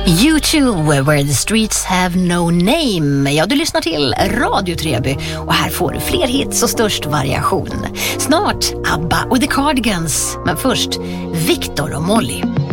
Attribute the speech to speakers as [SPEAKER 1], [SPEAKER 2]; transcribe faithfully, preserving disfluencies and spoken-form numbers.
[SPEAKER 1] U two, Where the Streets Have No Name. Ja, du lyssnar till Radio Treby och här får du fler hits och störst variation. Snart ABBA och The Cardigans, men först Victor och Molly.